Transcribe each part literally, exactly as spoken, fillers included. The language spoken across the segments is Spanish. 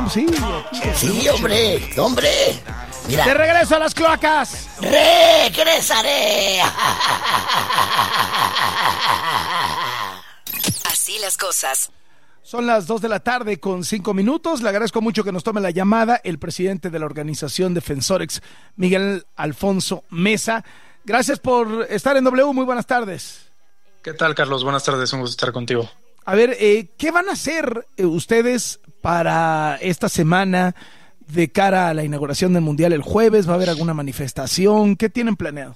sí. Sí, hombre, hombre. Mira. ¡De regreso a las cloacas! ¡Regresaré! Así las cosas. Son las dos de la tarde con cinco minutos. Le agradezco mucho que nos tome la llamada el presidente de la organización Defensorex, Miguel Alfonso Mesa. Gracias por estar en W. Muy buenas tardes. ¿Qué tal, Carlos? Buenas tardes. Un gusto estar contigo. A ver, eh, ¿qué van a hacer eh, ustedes para esta semana de cara a la inauguración del Mundial el jueves? ¿Va a haber alguna manifestación? ¿Qué tienen planeado?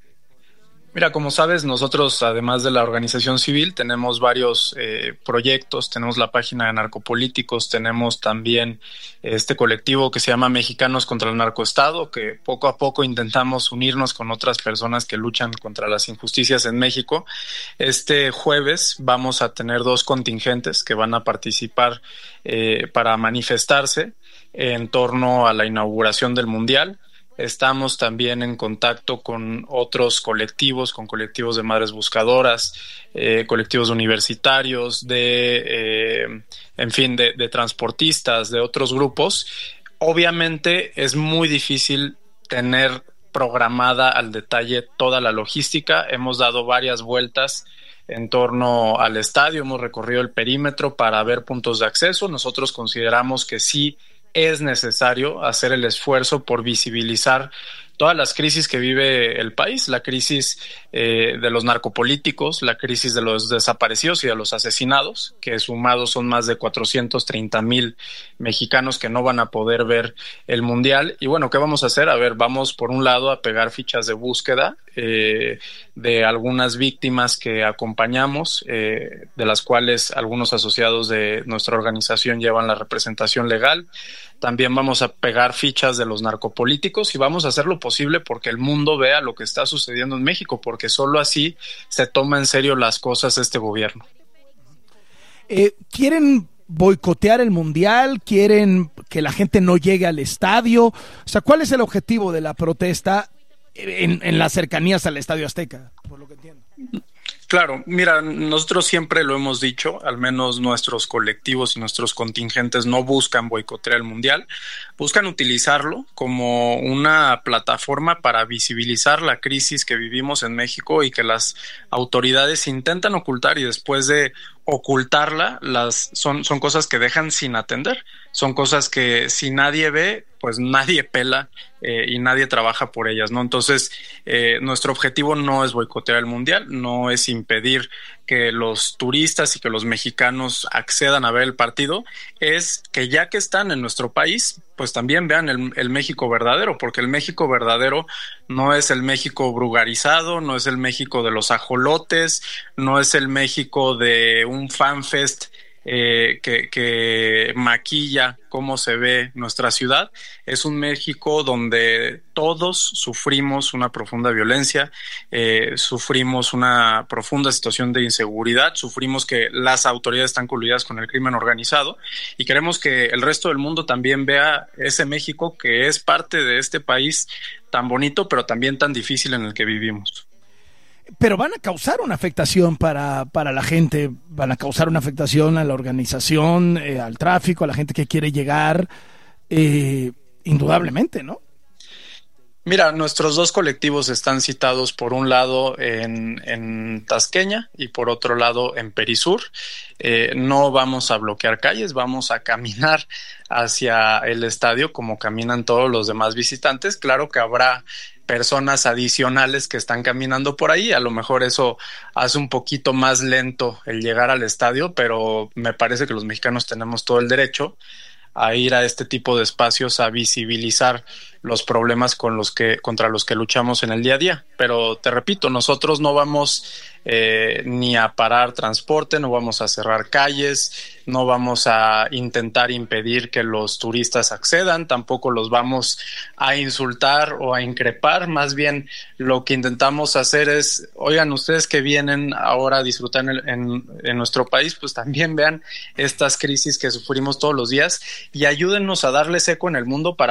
Mira, como sabes, nosotros, además de la organización civil, tenemos varios eh, proyectos. Tenemos la página de Narcopolíticos, tenemos también este colectivo que se llama Mexicanos contra el Narcoestado, que poco a poco intentamos unirnos con otras personas que luchan contra las injusticias en México. Este jueves vamos a tener dos contingentes que van a participar eh, para manifestarse en torno a la inauguración del Mundial. Estamos también en contacto con otros colectivos, con colectivos de madres buscadoras, eh, colectivos universitarios, de, eh, en fin, de, de transportistas, de otros grupos. Obviamente es muy difícil tener programada al detalle toda la logística. Hemos dado varias vueltas en torno al estadio, hemos recorrido el perímetro para ver puntos de acceso. Nosotros consideramos que sí es necesario hacer el esfuerzo por visibilizar todas las crisis que vive el país, la crisis eh, de los narcopolíticos, la crisis de los desaparecidos y de los asesinados, que sumados son más de cuatrocientos treinta mil mexicanos que no van a poder ver el Mundial. Y bueno, ¿qué vamos a hacer? A ver, vamos por un lado a pegar fichas de búsqueda eh, de algunas víctimas que acompañamos, eh, de las cuales algunos asociados de nuestra organización llevan la representación legal. También vamos a pegar fichas de los narcopolíticos y vamos a hacer lo posible porque el mundo vea lo que está sucediendo en México, porque solo así se toma en serio las cosas este gobierno. Eh, ¿Quieren boicotear el Mundial? ¿Quieren que la gente no llegue al estadio? O sea, ¿cuál es el objetivo de la protesta en, en las cercanías al Estadio Azteca? Por lo que entiendo. Claro, mira, nosotros siempre lo hemos dicho, al menos nuestros colectivos y nuestros contingentes no buscan boicotear el Mundial, buscan utilizarlo como una plataforma para visibilizar la crisis que vivimos en México y que las autoridades intentan ocultar, y después de ocultarla, las son, son cosas que dejan sin atender, son cosas que si nadie ve, pues nadie pela eh, y nadie trabaja por ellas, ¿no? Entonces, eh, nuestro objetivo no es boicotear el Mundial, no es impedir que los turistas y que los mexicanos accedan a ver el partido, es que ya que están en nuestro país, pues también vean el, el México verdadero, porque el México verdadero no es el México brugarizado, no es el México de los ajolotes, no es el México de un fanfest Eh, que, que maquilla cómo se ve nuestra ciudad. Es un México donde todos sufrimos una profunda violencia, eh, sufrimos una profunda situación de inseguridad, sufrimos que las autoridades están coludidas con el crimen organizado y queremos que el resto del mundo también vea ese México que es parte de este país tan bonito pero también tan difícil en el que vivimos. Pero van a causar una afectación para, para la gente, van a causar una afectación a la organización, eh, al tráfico, a la gente que quiere llegar, eh, indudablemente, ¿no? Mira, nuestros dos colectivos están citados por un lado en, en Tasqueña y por otro lado en Perisur. Eh, no vamos a bloquear calles, vamos a caminar hacia el estadio como caminan todos los demás visitantes. Claro que habrá personas adicionales que están caminando por ahí, a lo mejor eso hace un poquito más lento el llegar al estadio, pero me parece que los mexicanos tenemos todo el derecho a ir a este tipo de espacios a visibilizar los problemas con los que, contra los que luchamos en el día a día. Pero te repito, nosotros no vamos eh, ni a parar transporte, no vamos a cerrar calles, no vamos a intentar impedir que los turistas accedan, tampoco los vamos a insultar o a increpar. Más bien lo que intentamos hacer es, oigan, ustedes que vienen ahora a disfrutar en, en, en nuestro país, pues también vean estas crisis que sufrimos todos los días y ayúdennos a darles eco en el mundo para